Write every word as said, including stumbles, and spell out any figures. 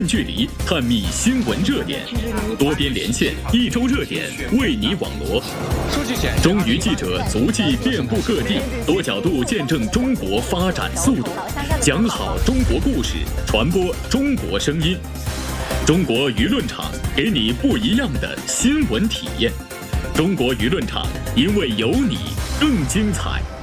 距离探秘新闻热点，多边连线，一周热点为你网罗。中娱记者足迹遍布各地，多角度见证中国发展速度，讲好中国故事，传播中国声音。中国舆论场给你不一样的新闻体验。中国舆论场，因为有你更精彩。